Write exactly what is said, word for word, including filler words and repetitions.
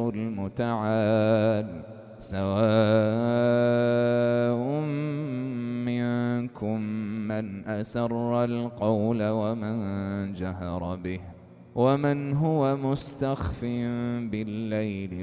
المتعال سواء منكم من أسر القول ومن جهر به ومن هو مستخف بالليل